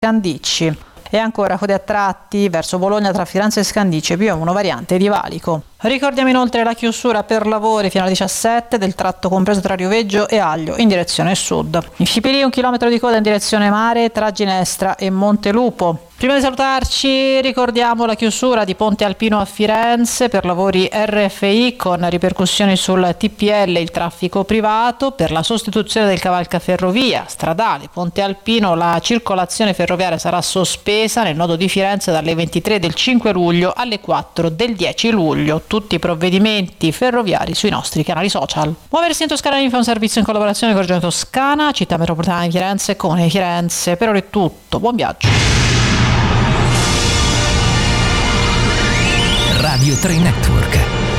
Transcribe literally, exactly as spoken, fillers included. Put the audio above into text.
Scandicci. E ancora code a tratti verso Bologna tra Firenze e Scandicci, più uno variante di valico. Ricordiamo inoltre la chiusura per lavori fino alle diciassette del tratto compreso tra Rioveggio e Aglio in direzione sud. In Scipili un chilometro di coda in direzione mare tra Ginestra e Montelupo. Prima di salutarci ricordiamo la chiusura di Ponte Alpino a Firenze per lavori R F I con ripercussioni sul T P L, il traffico privato. Per la sostituzione del cavalcaferrovia stradale Ponte Alpino la circolazione ferroviaria sarà sospesa nel nodo di Firenze dalle ventitré del cinque luglio alle quattro del dieci luglio. Tutti i provvedimenti ferroviari sui nostri canali social. Muoversi in Toscana Info è un servizio in collaborazione con Regione Toscana, Città Metropolitana di Firenze e Comune di Firenze. Per ora è tutto, buon viaggio. Radio tre Network.